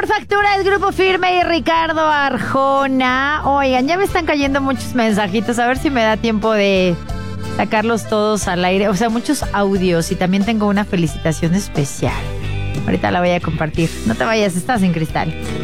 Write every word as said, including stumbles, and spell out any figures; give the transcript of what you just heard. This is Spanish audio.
Por factura es Grupo Firme y Ricardo Arjona. Oigan, ya me están cayendo muchos mensajitos. A ver si me da tiempo de sacarlos todos al aire. O sea, muchos audios. Y también tengo una felicitación especial. Ahorita la voy a compartir. No te vayas, estás en Cristal.